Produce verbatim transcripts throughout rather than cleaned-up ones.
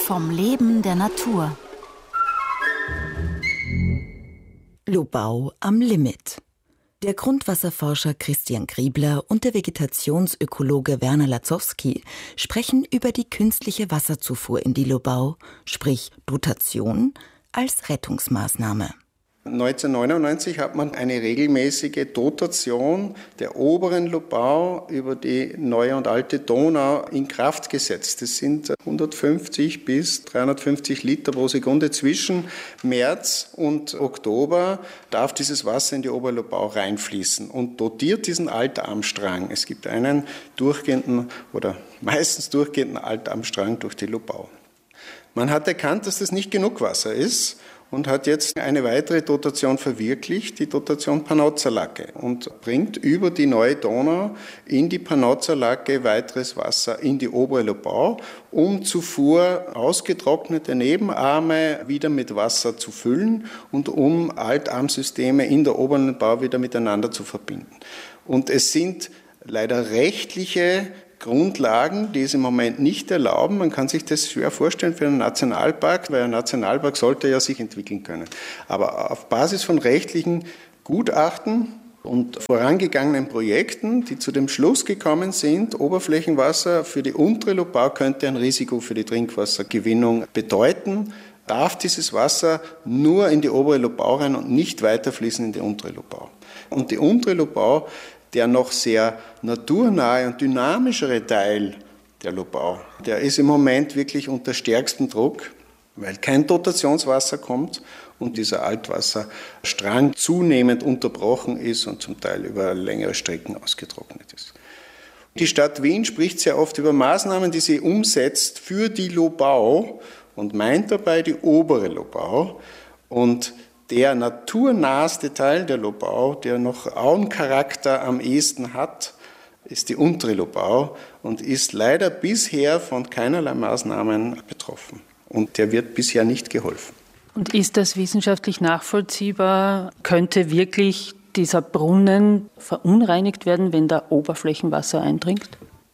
vom Leben der Natur. Lobau am Limit. Der Grundwasserforscher Christian Griebler und der Vegetationsökologe Werner Latzowski sprechen über die künstliche Wasserzufuhr in die Lobau, sprich Dotation, als Rettungsmaßnahme. neunzehnhundertneunundneunzig hat man eine regelmäßige Dotation der oberen Lobau über die neue und alte Donau in Kraft gesetzt. Das sind hundertfünfzig bis dreihundertfünfzig Liter pro Sekunde. Zwischen März und Oktober darf dieses Wasser in die obere Lobau reinfließen und dotiert diesen Altarmstrang. Es gibt einen durchgehenden oder meistens durchgehenden Altarmstrang durch die Lobau. Man hat erkannt, dass das nicht genug Wasser ist, und hat jetzt eine weitere Dotation verwirklicht, die Dotation Panozza-Lacke, und bringt über die neue Donau in die Panozza-Lacke weiteres Wasser in die obere Lobau, um zuvor ausgetrocknete Nebenarme wieder mit Wasser zu füllen und um Altarmsysteme in der oberen Lobau wieder miteinander zu verbinden. Und es sind leider rechtliche Grundlagen, die es im Moment nicht erlauben. Man kann sich das schwer vorstellen für einen Nationalpark, weil ein Nationalpark sollte ja sich entwickeln können. Aber auf Basis von rechtlichen Gutachten und vorangegangenen Projekten, die zu dem Schluss gekommen sind, Oberflächenwasser für die untere Lobau könnte ein Risiko für die Trinkwassergewinnung bedeuten, darf dieses Wasser nur in die obere Lobau rein und nicht weiterfließen in die untere Lobau. Und die untere Lobau, der noch sehr naturnahe und dynamischere Teil der Lobau, der ist im Moment wirklich unter stärkstem Druck, weil kein Dotationswasser kommt und dieser Altwasserstrang zunehmend unterbrochen ist und zum Teil über längere Strecken ausgetrocknet ist. Die Stadt Wien spricht sehr oft über Maßnahmen, die sie umsetzt für die Lobau und meint dabei die obere Lobau. Und der naturnaheste Teil der Lobau, der noch Auencharakter am ehesten hat, ist die untere Lobau und ist leider bisher von keinerlei Maßnahmen betroffen. Und der wird bisher nicht geholfen. Und ist das wissenschaftlich nachvollziehbar? Könnte wirklich dieser Brunnen verunreinigt werden, wenn da Oberflächenwasser eindringt?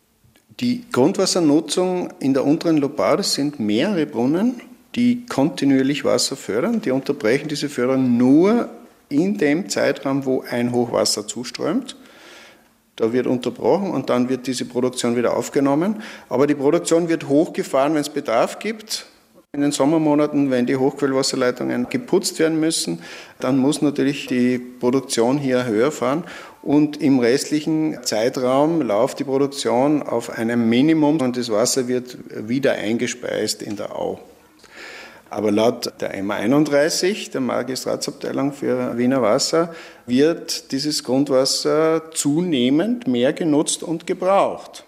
Die Grundwassernutzung in der unteren Lobau, das sind mehrere Brunnen, die kontinuierlich Wasser fördern. Die unterbrechen diese Förderung nur in dem Zeitraum, wo ein Hochwasser zuströmt. Da wird unterbrochen und dann wird diese Produktion wieder aufgenommen. Aber die Produktion wird hochgefahren, wenn es Bedarf gibt. In den Sommermonaten, wenn die Hochquellwasserleitungen geputzt werden müssen, dann muss natürlich die Produktion hier höher fahren. Und im restlichen Zeitraum läuft die Produktion auf einem Minimum und das Wasser wird wieder eingespeist in der Au. Aber laut der M A einunddreißig, der Magistratsabteilung für Wiener Wasser, wird dieses Grundwasser zunehmend mehr genutzt und gebraucht.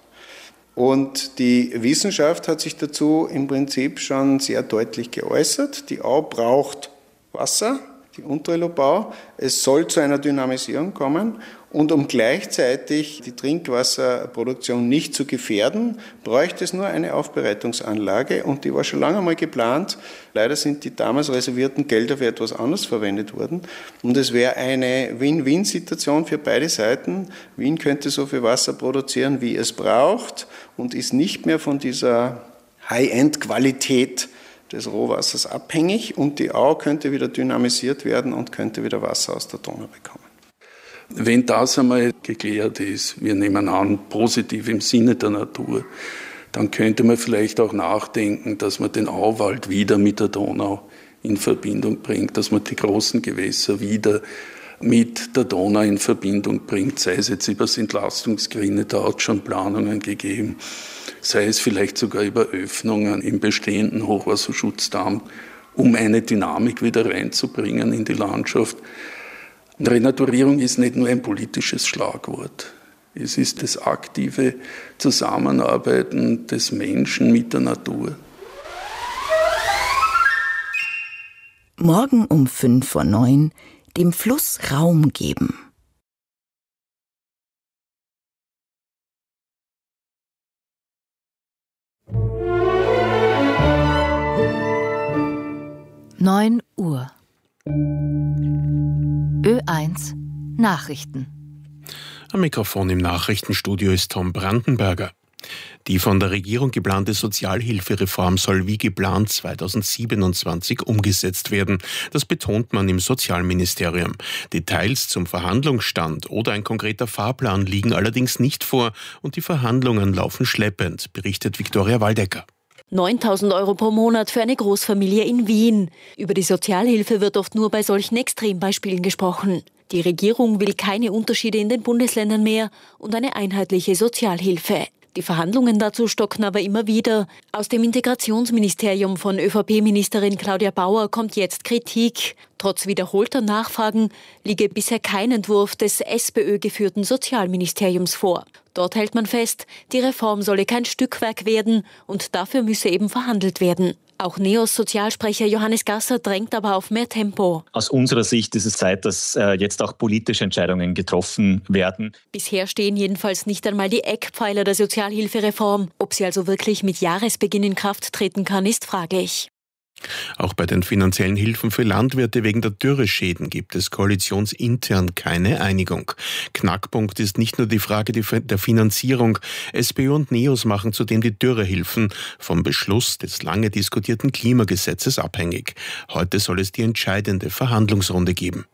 Und die Wissenschaft hat sich dazu im Prinzip schon sehr deutlich geäußert. Die Au braucht Wasser, die untere Lobau. Es soll zu einer Dynamisierung kommen. Und um gleichzeitig die Trinkwasserproduktion nicht zu gefährden, bräuchte es nur eine Aufbereitungsanlage. Und die war schon lange mal geplant. Leider sind die damals reservierten Gelder für etwas anderes verwendet worden. Und es wäre eine Win-Win-Situation für beide Seiten. Wien könnte so viel Wasser produzieren, wie es braucht und ist nicht mehr von dieser High-End-Qualität des Rohwassers abhängig. Und die Au könnte wieder dynamisiert werden und könnte wieder Wasser aus der Donau bekommen. Wenn das einmal geklärt ist, wir nehmen an, positiv im Sinne der Natur, dann könnte man vielleicht auch nachdenken, dass man den Auwald wieder mit der Donau in Verbindung bringt, dass man die großen Gewässer wieder mit der Donau in Verbindung bringt, sei es jetzt über das Entlastungsgrine, da hat es schon Planungen gegeben, sei es vielleicht sogar über Öffnungen im bestehenden Hochwasserschutzdamm, um eine Dynamik wieder reinzubringen in die Landschaft. Renaturierung ist nicht nur ein politisches Schlagwort. Es ist das aktive Zusammenarbeiten des Menschen mit der Natur. Morgen um fünf vor neun dem Fluss Raum geben. neun Uhr. Ö eins Nachrichten. Am Mikrofon im Nachrichtenstudio ist Tom Brandenberger. Die von der Regierung geplante Sozialhilfereform soll wie geplant zweitausendsiebenundzwanzig umgesetzt werden. Das betont man im Sozialministerium. Details zum Verhandlungsstand oder ein konkreter Fahrplan liegen allerdings nicht vor und die Verhandlungen laufen schleppend, berichtet Viktoria Waldecker. neuntausend Euro pro Monat für eine Großfamilie in Wien. Über die Sozialhilfe wird oft nur bei solchen Extrembeispielen gesprochen. Die Regierung will keine Unterschiede in den Bundesländern mehr und eine einheitliche Sozialhilfe. Die Verhandlungen dazu stocken aber immer wieder. Aus dem Integrationsministerium von ÖVP-Ministerin Claudia Bauer kommt jetzt Kritik. Trotz wiederholter Nachfragen liege bisher kein Entwurf des SPÖ-geführten Sozialministeriums vor. Dort hält man fest, die Reform solle kein Stückwerk werden und dafür müsse eben verhandelt werden. Auch NEOS Sozialsprecher Johannes Gasser drängt aber auf mehr Tempo. Aus unserer Sicht ist es Zeit, dass äh, jetzt auch politische Entscheidungen getroffen werden. Bisher stehen jedenfalls nicht einmal die Eckpfeiler der Sozialhilfereform. Ob sie also wirklich mit Jahresbeginn in Kraft treten kann, ist fraglich. Auch bei den finanziellen Hilfen für Landwirte wegen der Dürreschäden gibt es koalitionsintern keine Einigung. Knackpunkt ist nicht nur die Frage der Finanzierung. SPÖ und NEOS machen zudem die Dürrehilfen vom Beschluss des lange diskutierten Klimagesetzes abhängig. Heute soll es die entscheidende Verhandlungsrunde geben.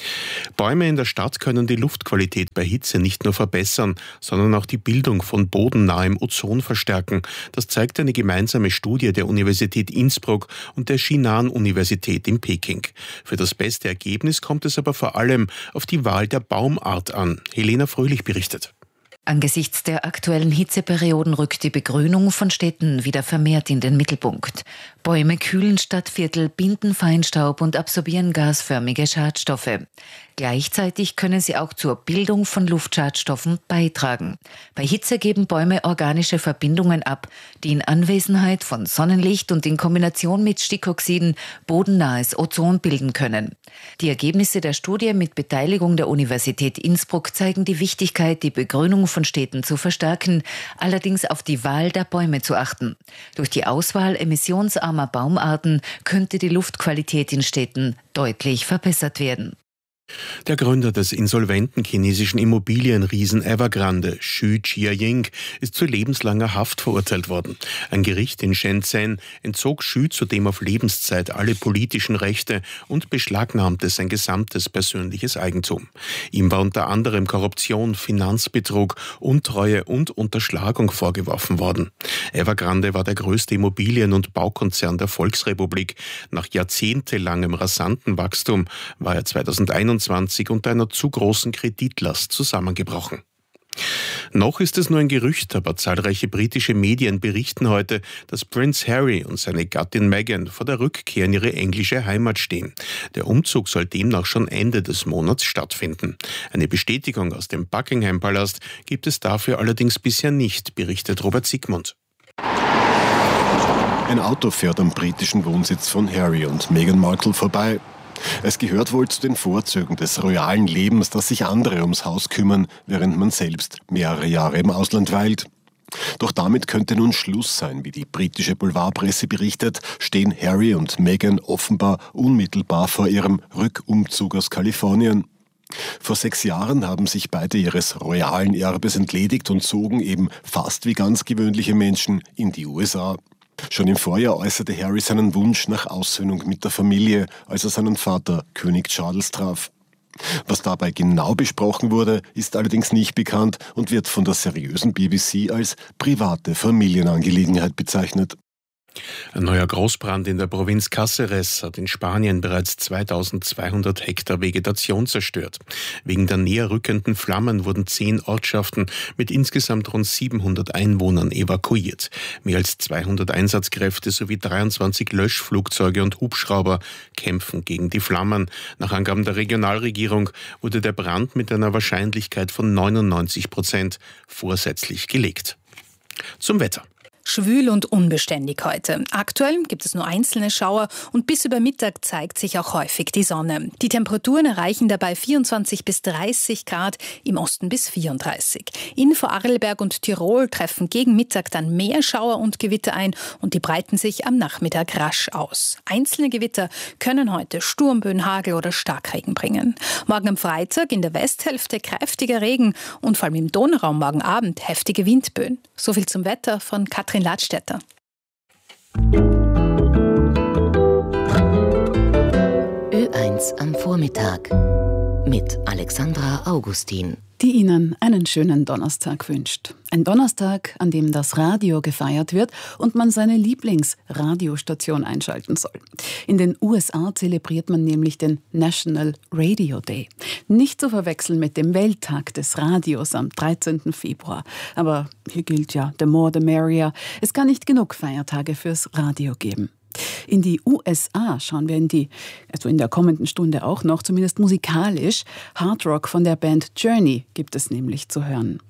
Bäume in der Stadt können die Luftqualität bei Hitze nicht nur verbessern, sondern auch die Bildung von bodennahem Ozon verstärken. Das zeigt eine gemeinsame Studie der Universität Innsbruck und der Jinan-Universität in Peking. Für das beste Ergebnis kommt es aber vor allem auf die Wahl der Baumart an. Helena Fröhlich berichtet. Angesichts der aktuellen Hitzeperioden rückt die Begrünung von Städten wieder vermehrt in den Mittelpunkt. Bäume kühlen Stadtviertel, binden Feinstaub und absorbieren gasförmige Schadstoffe. Gleichzeitig können sie auch zur Bildung von Luftschadstoffen beitragen. Bei Hitze geben Bäume organische Verbindungen ab, die in Anwesenheit von Sonnenlicht und in Kombination mit Stickoxiden bodennahes Ozon bilden können. Die Ergebnisse der Studie mit Beteiligung der Universität Innsbruck zeigen die Wichtigkeit, die Begrünung von Städten zu verstärken, allerdings auf die Wahl der Bäume zu achten. Durch die Auswahl emissionsarmer Baumarten könnte die Luftqualität in Städten deutlich verbessert werden. Der Gründer des insolventen chinesischen Immobilienriesen Evergrande, Xu Jiaying, ist zu lebenslanger Haft verurteilt worden. Ein Gericht in Shenzhen entzog Xu zudem auf Lebenszeit alle politischen Rechte und beschlagnahmte sein gesamtes persönliches Eigentum. Ihm war unter anderem Korruption, Finanzbetrug, Untreue und Unterschlagung vorgeworfen worden. Evergrande war der größte Immobilien- und Baukonzern der Volksrepublik. Nach jahrzehntelangem rasanten Wachstum war er zweitausendeinundzwanzig unter einer zu großen Kreditlast zusammengebrochen. Noch ist es nur ein Gerücht, aber zahlreiche britische Medien berichten heute, dass Prince Harry und seine Gattin Meghan vor der Rückkehr in ihre englische Heimat stehen. Der Umzug soll demnach schon Ende des Monats stattfinden. Eine Bestätigung aus dem Buckingham-Palast gibt es dafür allerdings bisher nicht, berichtet Robert Sigmund. Ein Auto fährt am britischen Wohnsitz von Harry und Meghan Markle vorbei. Es gehört wohl zu den Vorzügen des royalen Lebens, dass sich andere ums Haus kümmern, während man selbst mehrere Jahre im Ausland weilt. Doch damit könnte nun Schluss sein. Wie die britische Boulevardpresse berichtet, stehen Harry und Meghan offenbar unmittelbar vor ihrem Rückumzug aus Kalifornien. Vor sechs Jahren haben sich beide ihres royalen Erbes entledigt und zogen eben fast wie ganz gewöhnliche Menschen in die U S A. Schon im Vorjahr äußerte Harry seinen Wunsch nach Aussöhnung mit der Familie, als er seinen Vater König Charles traf. Was dabei genau besprochen wurde, ist allerdings nicht bekannt und wird von der seriösen B B C als private Familienangelegenheit bezeichnet. Ein neuer Großbrand in der Provinz Cáceres hat in Spanien bereits zweitausendzweihundert Hektar Vegetation zerstört. Wegen der näher rückenden Flammen wurden zehn Ortschaften mit insgesamt rund siebenhundert Einwohnern evakuiert. Mehr als zweihundert Einsatzkräfte sowie dreiundzwanzig Löschflugzeuge und Hubschrauber kämpfen gegen die Flammen. Nach Angaben der Regionalregierung wurde der Brand mit einer Wahrscheinlichkeit von neunundneunzig Prozent vorsätzlich gelegt. Zum Wetter. Schwül und unbeständig heute. Aktuell gibt es nur einzelne Schauer und bis über Mittag zeigt sich auch häufig die Sonne. Die Temperaturen erreichen dabei vierundzwanzig bis dreißig Grad, im Osten bis vierunddreißig. In Vorarlberg und Tirol treffen gegen Mittag dann mehr Schauer und Gewitter ein und die breiten sich am Nachmittag rasch aus. Einzelne Gewitter können heute Sturmböen, Hagel oder Starkregen bringen. Morgen am Freitag in der Westhälfte kräftiger Regen und vor allem im Donauraum morgen Abend heftige Windböen. So viel zum Wetter von Katrin Ladstätter. Ö eins am Vormittag mit Alexandra Augustin, die Ihnen einen schönen Donnerstag wünscht. Ein Donnerstag, an dem das Radio gefeiert wird und man seine Lieblingsradiostation einschalten soll. In den U S A zelebriert man nämlich den National Radio Day. Nicht zu verwechseln mit dem Welttag des Radios am dreizehnten Februar. Aber hier gilt ja, the more the merrier. Es kann nicht genug Feiertage fürs Radio geben. In die U S A schauen wir in die, also in der kommenden Stunde auch noch, zumindest musikalisch. Hard Rock von der Band Journey gibt es nämlich zu hören.